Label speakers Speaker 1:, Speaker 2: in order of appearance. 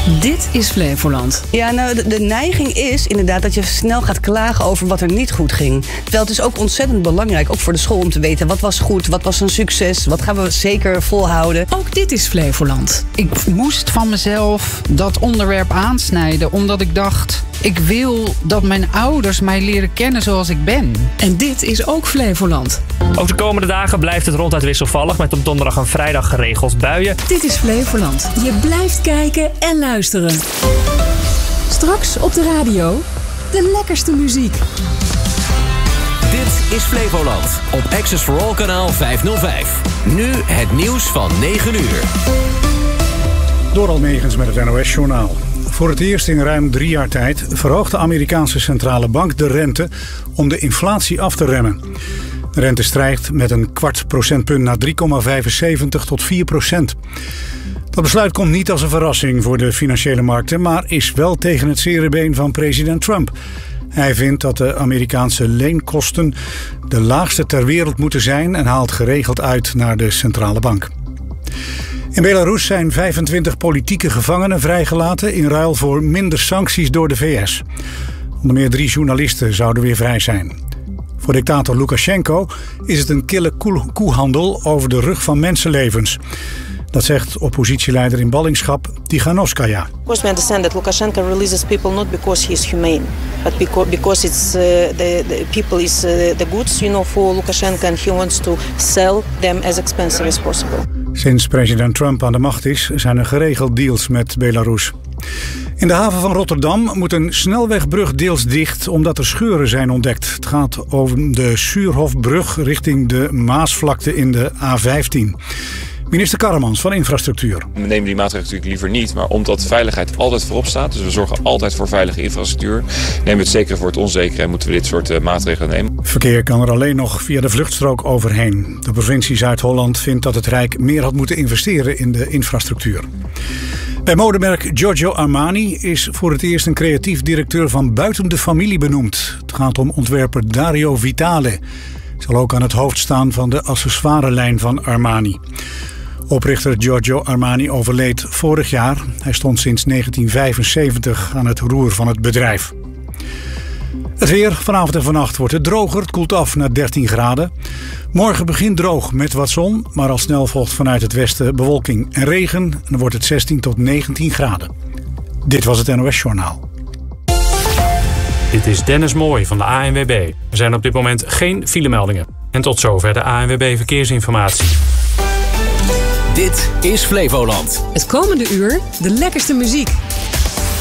Speaker 1: Dit is Flevoland.
Speaker 2: Ja, nou, de neiging is inderdaad dat je snel gaat klagen over wat er niet goed ging. Terwijl het is ook ontzettend belangrijk, ook voor de school, om te weten wat was goed, wat was een succes, wat gaan we zeker volhouden.
Speaker 1: Ook dit is Flevoland.
Speaker 3: Ik moest van mezelf dat onderwerp aansnijden, omdat ik dacht, ik wil dat mijn ouders mij leren kennen zoals ik ben.
Speaker 1: En dit is ook Flevoland.
Speaker 4: Ook de komende dagen blijft het ronduit wisselvallig met op donderdag en vrijdag geregeld buien.
Speaker 1: Dit is Flevoland. Je blijft kijken en luisteren. Straks op de radio de lekkerste muziek.
Speaker 5: Dit is Flevoland op Access for All kanaal 505. Nu het nieuws van 9 uur.
Speaker 6: Door Almegens met het NOS-journaal. Voor het eerst in ruim 3 jaar tijd verhoogt de Amerikaanse centrale bank de rente om de inflatie af te remmen. De rente stijgt met een kwart procentpunt naar 3,75 tot 4%. Dat besluit komt niet als een verrassing voor de financiële markten, maar is wel tegen het zere been van president Trump. Hij vindt dat de Amerikaanse leenkosten de laagste ter wereld moeten zijn en haalt geregeld uit naar de centrale bank. In Belarus zijn 25 politieke gevangenen vrijgelaten in ruil voor minder sancties door de VS. Onder meer 3 journalisten zouden weer vrij zijn. Voor dictator Lukashenko is het een kille koehandel over de rug van mensenlevens. Dat zegt oppositieleider in ballingschap Tikhanovskaya.
Speaker 7: Of course we understand that Lukashenko releases people not because he is humane, but because it's the people is the goods, for Lukashenko, and he wants to sell them as expensive as possible.
Speaker 6: Sinds president Trump aan de macht is, zijn er geregeld deals met Belarus. In de haven van Rotterdam moet een snelwegbrug deels dicht omdat er scheuren zijn ontdekt. Het gaat over de Suurhofbrug richting de Maasvlakte in de A15. Minister Karremans van Infrastructuur.
Speaker 8: We nemen die maatregelen natuurlijk liever niet, maar omdat veiligheid altijd voorop staat, dus we zorgen altijd voor veilige infrastructuur, nemen we het zekere voor het onzekere en moeten we dit soort maatregelen nemen.
Speaker 6: Verkeer kan er alleen nog via de vluchtstrook overheen. De provincie Zuid-Holland vindt dat het Rijk meer had moeten investeren in de infrastructuur. Bij modemerk Giorgio Armani is voor het eerst een creatief directeur van buiten de familie benoemd. Het gaat om ontwerper Dario Vitale. Zal ook aan het hoofd staan van de accessoirelijn van Armani. Oprichter Giorgio Armani overleed vorig jaar. Hij stond sinds 1975 aan het roer van het bedrijf. Het weer, vanavond en vannacht wordt het droger. Het koelt af naar 13 graden. Morgen begint droog met wat zon, maar al snel volgt vanuit het westen bewolking en regen. En dan wordt het 16 tot 19 graden. Dit was het NOS Journaal.
Speaker 4: Dit is Dennis Mooij van de ANWB. Er zijn op dit moment geen filemeldingen. En tot zover de ANWB Verkeersinformatie.
Speaker 5: Dit is Flevoland.
Speaker 1: Het komende uur de lekkerste muziek.